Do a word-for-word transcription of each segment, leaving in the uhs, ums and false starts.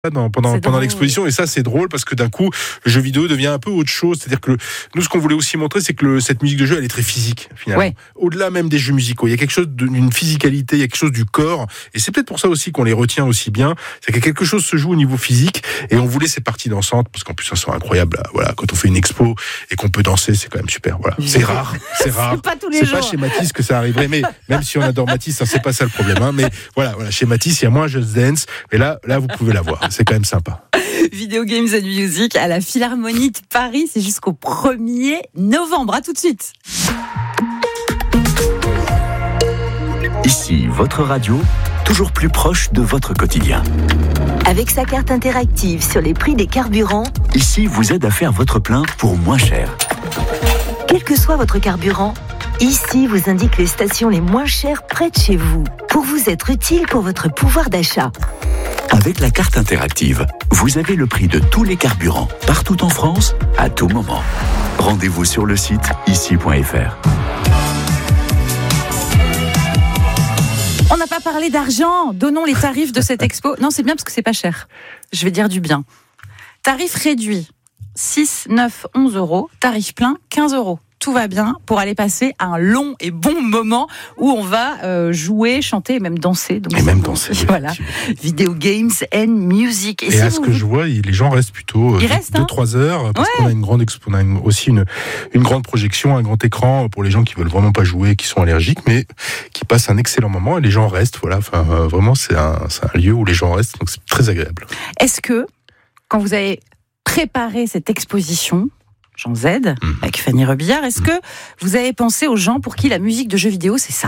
Dans, pendant, pendant l'exposition, et ça c'est drôle parce que d'un coup le jeu vidéo devient un peu autre chose, c'est-à-dire que le, nous ce qu'on voulait aussi montrer c'est que le, cette musique de jeu elle est très physique finalement, ouais. Au-delà même des jeux musicaux, il y a quelque chose d'une physicalité, il y a quelque chose du corps, et c'est peut-être pour ça aussi qu'on les retient aussi bien, c'est que quelque chose se joue au niveau physique, et on voulait ces parties dansantes parce qu'en plus ça sont incroyables, voilà, quand on fait une expo et qu'on peut danser c'est quand même super, voilà. C'est rare, c'est rare, c'est pas tous les c'est jours. Pas chez Matisse que ça arriverait, mais même si on adore Matisse, hein, c'est pas ça le problème, hein, mais voilà, voilà, chez Matisse il y a moins Just Dance, mais là, là vous pouvez la voir, c'est quand même sympa. Video Games and Music à la Philharmonie de Paris, c'est jusqu'au premier novembre. À tout de suite. Ici, votre radio, toujours plus proche de votre quotidien. Avec sa carte interactive sur les prix des carburants, Ici vous aide à faire votre plein pour moins cher. Quel que soit votre carburant, Ici vous indique les stations les moins chères près de chez vous, pour vous être utile pour votre pouvoir d'achat. Avec la carte interactive, vous avez le prix de tous les carburants, partout en France, à tout moment. Rendez-vous sur le site ici point f r. On n'a pas parlé d'argent, donnons les tarifs de cette expo. Non, c'est bien parce que c'est pas cher. Je vais dire du bien. Tarif réduit, six, neuf, onze euros. Tarif plein, quinze euros. Tout va bien pour aller passer un long et bon moment où on va euh, jouer, chanter et même danser. Donc et même danser. Voilà. Video Games and Music. Et, et si à ce que je vois, les gens restent plutôt deux trois hein heures parce ouais. qu'on a une grande expo, on a une, aussi une, une grande projection, un grand écran pour les gens qui veulent vraiment pas jouer, qui sont allergiques, mais qui passent un excellent moment et les gens restent. Voilà. Enfin, euh, vraiment, c'est un, c'est un lieu où les gens restent, donc c'est très agréable. Est-ce que quand vous avez préparé cette exposition, Jean Z, mmh. avec Fanny Rebillard, est-ce mmh. que vous avez pensé aux gens pour qui la musique de jeux vidéo, c'est ça ?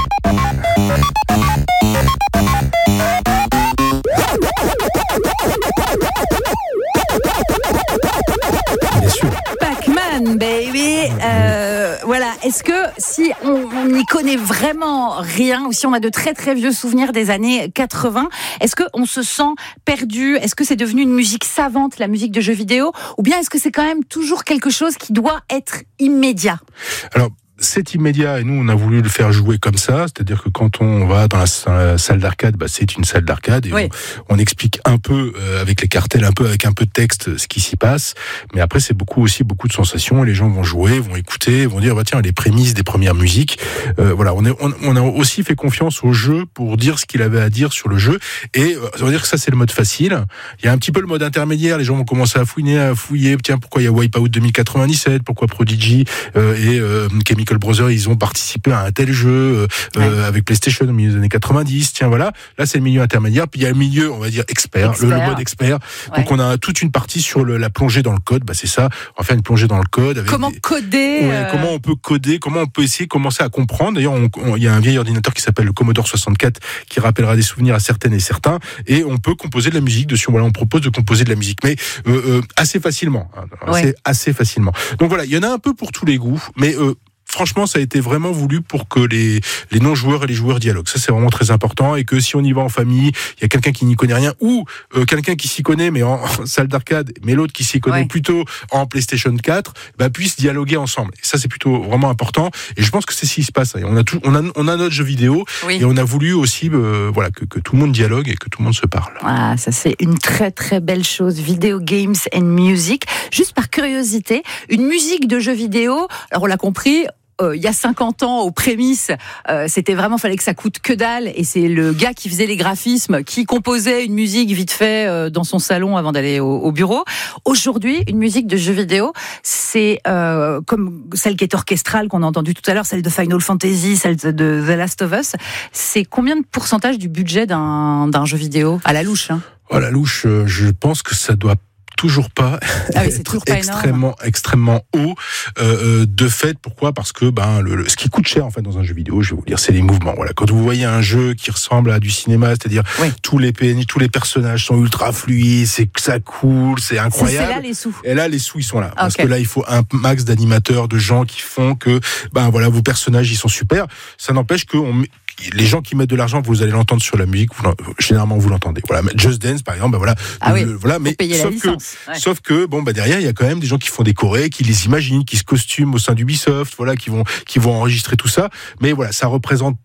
Bien sûr. Pac-Man, baby. Euh, voilà. Est-ce que si on n'y connaît vraiment rien, ou si on a de très très vieux souvenirs des années quatre-vingts, est-ce qu'on se sent perdu ? Est-ce que c'est devenu une musique savante, la musique de jeux vidéo ? Ou bien est-ce que c'est quand même toujours quelque chose qui doit être immédiat ? Alors, c'est immédiat et nous on a voulu le faire jouer comme ça, c'est-à-dire que quand on va dans la, dans la salle d'arcade, bah, c'est une salle d'arcade et oui. on, on explique un peu euh, avec les cartels, un peu avec un peu de texte ce qui s'y passe, mais après c'est beaucoup aussi beaucoup de sensations et les gens vont jouer, vont écouter, vont dire bah tiens les prémices des premières musiques, euh, voilà on, est, on, on a aussi fait confiance au jeu pour dire ce qu'il avait à dire sur le jeu et euh, ça veut dire que ça c'est le mode facile. Il y a un petit peu le mode intermédiaire, les gens vont commencer à fouiner, à fouiller, tiens pourquoi il y a Wipeout deux mille quatre-vingt-dix-sept, pourquoi Prodigy euh, et euh, Chemical Brothers, ils ont participé à un tel jeu euh, ouais. avec PlayStation au milieu des années quatre-vingt-dix. Tiens, voilà. Là, c'est le milieu intermédiaire. Puis il y a le milieu, on va dire, expert, expert. Le, le mode expert. Ouais. Donc, on a toute une partie sur le, la plongée dans le code. Bah, c'est ça. On va faire une plongée dans le code. Avec comment des... coder ouais, euh... Comment on peut coder, comment on peut essayer de commencer à comprendre. D'ailleurs, il y a un vieil ordinateur qui s'appelle le Commodore soixante-quatre qui rappellera des souvenirs à certaines et certains. Et on peut composer de la musique dessus. Voilà, on propose de composer de la musique. Mais euh, euh, assez facilement. Ouais. Assez, assez facilement. Donc, voilà, il y en a un peu pour tous les goûts. Mais... Euh, franchement, ça a été vraiment voulu pour que les, les non-joueurs et les joueurs dialoguent. Ça, c'est vraiment très important. Et que si on y va en famille, il y a quelqu'un qui n'y connaît rien, ou euh, quelqu'un qui s'y connaît, mais en, en salle d'arcade, mais l'autre qui s'y connaît ouais. plutôt en PlayStation quatre, bah, puissent dialoguer ensemble. Et ça, c'est plutôt vraiment important. Et je pense que c'est ce qui se passe. On a, tout, on a, on a notre jeu vidéo, oui. et on a voulu aussi euh, voilà, que, que tout le monde dialogue et que tout le monde se parle. Ah, ça, c'est une très, très belle chose. Video Games and Music. Juste par curiosité, une musique de jeu vidéo, alors on l'a compris, Euh, il y a cinquante ans, aux prémices, euh, c'était vraiment, fallait que ça coûte que dalle, et c'est le gars qui faisait les graphismes, qui composait une musique vite fait euh, dans son salon avant d'aller au, au bureau. Aujourd'hui, une musique de jeu vidéo, c'est euh, comme celle qui est orchestrale qu'on a entendue tout à l'heure, celle de Final Fantasy, celle de The Last of Us. C'est combien de pourcentage du budget d'un, d'un jeu vidéo à la louche, hein ? À la louche, euh, je pense que ça doit toujours pas ah oui, être toujours pas extrêmement extrêmement haut euh, de fait. Pourquoi ? Parce que ben le, le ce qui coûte cher en fait dans un jeu vidéo, je vais vous dire, c'est les mouvements. Voilà, quand vous voyez un jeu qui ressemble à du cinéma, c'est-à-dire oui. tous les P N J, tous les personnages sont ultra fluides, c'est que ça coule, c'est incroyable. C'est, c'est là les sous. Et là les sous ils sont là, okay. Parce que là il faut un max d'animateurs, de gens qui font que ben voilà vos personnages ils sont super. Ça n'empêche que on les gens qui mettent de l'argent, vous allez l'entendre sur la musique, vous généralement vous l'entendez. Voilà, Just Dance par exemple, ben voilà, ah le, oui, voilà, mais sauf que, ouais. sauf que bon bah derrière il y a quand même des gens qui font des chorés, qui les imaginent, qui se costument au sein d'Ubisoft, voilà, qui vont qui vont enregistrer tout ça. Mais voilà, ça représente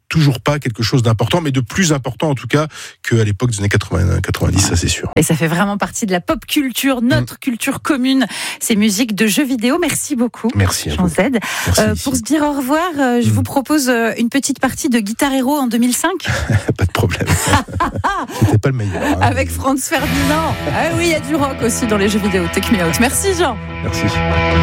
toujours pas quelque chose d'important, mais de plus important en tout cas qu'à l'époque des années quatre-vingts, quatre-vingt-dix, ça c'est sûr. Et ça fait vraiment partie de la pop culture, notre mmh. culture commune, ces musiques de jeux vidéo. Merci beaucoup. Merci. Jean Z. Euh, pour se dire au revoir, euh, je mmh. vous propose une petite partie de Guitar Hero en deux mille cinq. Pas de problème. C'était pas le meilleur. Hein. Avec Franz Ferdinand. Ah oui, il y a du rock aussi dans les jeux vidéo. Take me out. Merci Jean. Merci.